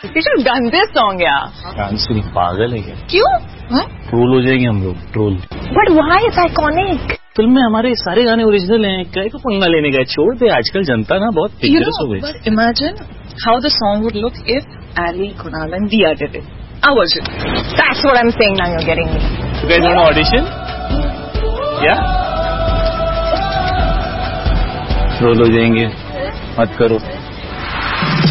You should done this song, yeah. Dance नहीं, पागल है क्या? क्यों? ट्रोल हो जाएंगे हम लोग, troll. But why? It's iconic. Film में हमारे सारे गाने ओरिजिनल हैं, क्या को पंगा लेने गए? छोड़ दे, आजकल जनता ना बहुत पिक्चर्स हो गई. But imagine how the song would look if Ali, Kunal and Dia did it. Our version. That's what I'm saying now. You're getting me. You guys want to audition? Yeah? Troll हो जाएंगे, मत करो.